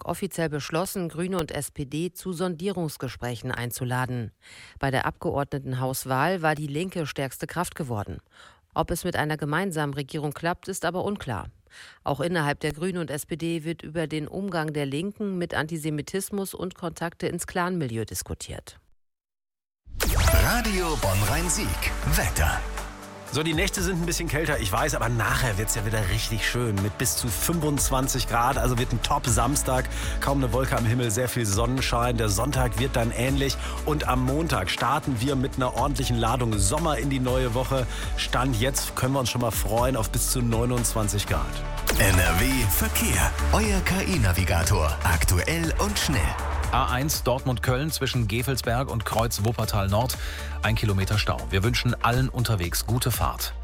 Montag offiziell beschlossen, Grüne und SPD zu Sondierungsgesprächen einzuladen. Bei der Abgeordnetenhauswahl war die Linke stärkste Kraft geworden. Ob es mit einer gemeinsamen Regierung klappt, ist aber unklar. Auch innerhalb der Grünen und SPD wird über den Umgang der Linken mit Antisemitismus und Kontakte ins Clanmilieu diskutiert. Radio Bonn-Rhein-Sieg. Wetter. So, die Nächte sind ein bisschen kälter, ich weiß, aber nachher wird's ja wieder richtig schön mit bis zu 25 Grad. Also wird ein Top-Samstag, kaum eine Wolke am Himmel, sehr viel Sonnenschein. Der Sonntag wird dann ähnlich und am Montag starten wir mit einer ordentlichen Ladung Sommer in die neue Woche. Stand jetzt können wir uns schon mal freuen auf bis zu 29 Grad. NRW Verkehr. Euer KI-Navigator. Aktuell und schnell. A1 Dortmund-Köln zwischen Gevelsberg und Kreuz Wuppertal Nord. 1 Kilometer Stau. Wir wünschen allen unterwegs gute Fahrt.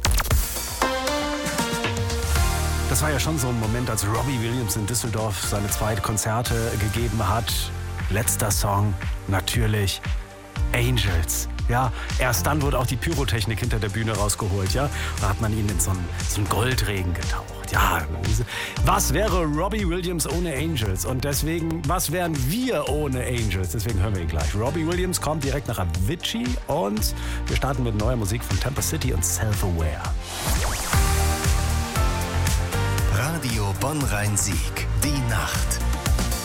Das war ja schon so ein Moment, als Robbie Williams in Düsseldorf seine 2 Konzerte gegeben hat. Letzter Song, natürlich Angels. Ja, erst dann wurde auch die Pyrotechnik hinter der Bühne rausgeholt, ja. Da hat man ihn in so einen Goldregen getaucht. Ja, was wäre Robbie Williams ohne Angels? Und deswegen, was wären wir ohne Angels? Deswegen hören wir ihn gleich. Robbie Williams kommt direkt nach Avicii und wir starten mit neuer Musik von Temper City und Self-Aware. Radio Bonn-Rhein-Sieg. Die Nacht.